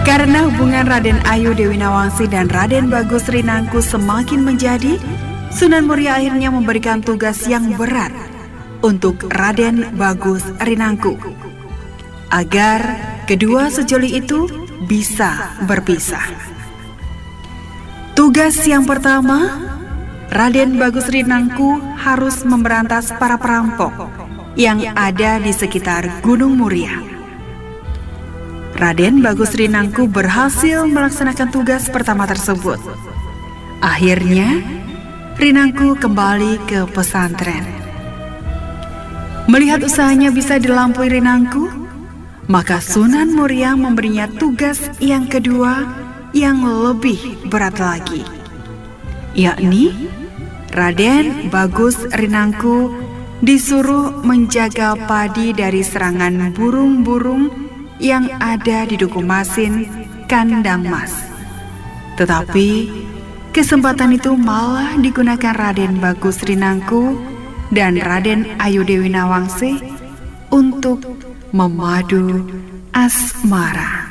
Karena hubungan Raden Ayu Dewi Nawangsi dan Raden Bagus Rinangku semakin menjadi, Sunan Muria akhirnya memberikan tugas yang berat untuk Raden Bagus Rinangku agar kedua sejoli itu bisa berpisah. Tugas yang pertama, Raden Bagus Rinangku harus memberantas para perampok yang ada di sekitar Gunung Muria. Raden Bagus Rinangku berhasil melaksanakan tugas pertama tersebut. Akhirnya, Rinangku kembali ke pesantren. Melihat usahanya bisa dilampaui Rinangku, maka Sunan Muria memberinya tugas yang kedua yang lebih berat lagi, yakni Raden Bagus Rinangku disuruh menjaga padi dari serangan burung-burung yang ada di Duku Masin, Kandang Mas. Tetapi kesempatan itu malah digunakan Raden Bagus Rinangku dan Raden Ayu Dewi Nawangsi untuk memadu asmara.